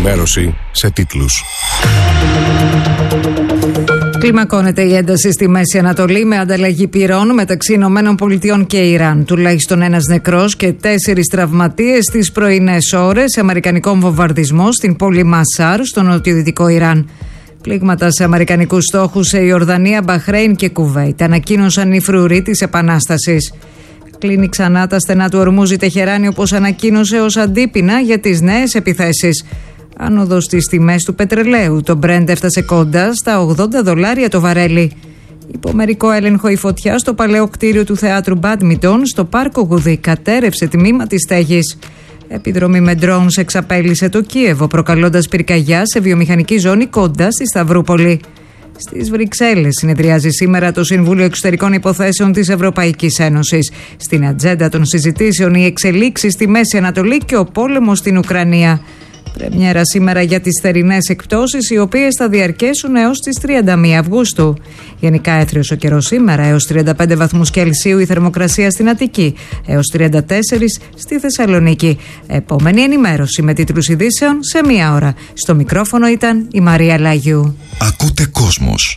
Ενημέρωση σε τίτλους. Κλιμακώνεται η ένταση στη Μέση Ανατολή με ανταλλαγή πυρών μεταξύ ΗΠΑ και Ιράν. Τουλάχιστον ένας νεκρός και 4 τραυματίες στις πρωινές ώρες σε αμερικανικό βομβαρδισμό στην πόλη Μασάρ, στο νοτιοδυτικό Ιράν. Πλήγματα σε αμερικανικούς στόχους σε Ιορδανία, Μπαχρέιν και Κουβέιτ, ανακοίνωσαν οι φρουροί της Επανάστασης. Κλείνει ξανά τα στενά του Ορμούζ η Τεχεράνη, όπως ανακοίνωσε, ως αντίπεινα για τις νέες επιθέσεις. Άνοδος στις τιμές του πετρελαίου. Το Brent έφτασε κοντά στα $80 το βαρέλι. Υπό μερικό έλεγχο η φωτιά στο παλαιό κτίριο του θεάτρου Μπάντμιντον στο πάρκο Γουδί κατέρευσε τμήμα της στέγης. Επιδρομή με drones εξαπέλυσε το Κίεβο, προκαλώντας πυρκαγιά σε βιομηχανική ζώνη κοντά στη Σταυρούπολη. Στις Βρυξέλλες συνεδριάζει σήμερα το Συμβούλιο Εξωτερικών Υποθέσεων της Ευρωπαϊκής Ένωσης. Στην ατζέντα των συζητήσεων οι εξελίξεις στη Μέση Ανατολή και ο πόλεμος στην Ουκρανία. Πρεμιέρα σήμερα για τις θερινές εκπτώσεις, οι οποίες θα διαρκέσουν έως τις 31 Αυγούστου. Γενικά έθριος ο καιρός σήμερα, έως 35 βαθμούς Κελσίου η θερμοκρασία στην Αττική, έως 34 στη Θεσσαλονίκη. Επόμενη ενημέρωση με τίτλους ειδήσεων σε 1 ώρα. Στο μικρόφωνο ήταν η Μαρία Λάγιου. Ακούτε Κόσμος.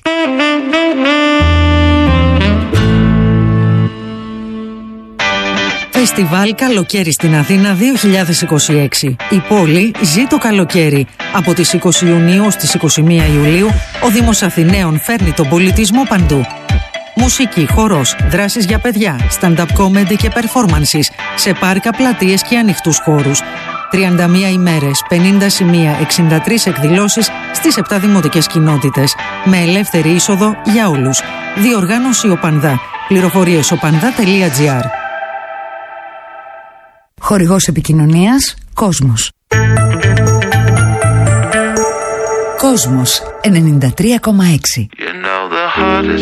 Φεστιβάλ Καλοκαίρι στην Αθήνα 2026. Η πόλη ζει το καλοκαίρι. Από τις 20 Ιουνίου στις 21 Ιουλίου, ο Δήμος Αθηναίων φέρνει τον πολιτισμό παντού. Μουσική, χορός, δράσεις για παιδιά, stand-up comedy και performances σε πάρκα, πλατείες και ανοιχτούς χώρους. 31 ημέρες, 50 σημεία, 63 εκδηλώσεις στις 7 δημοτικές κοινότητες. Με ελεύθερη είσοδο για όλους. Διοργάνωση Οπανδά. Πληροφορίες opanda.gr. Χορηγός επικοινωνίας Κόσμος. Κόσμος 93,6.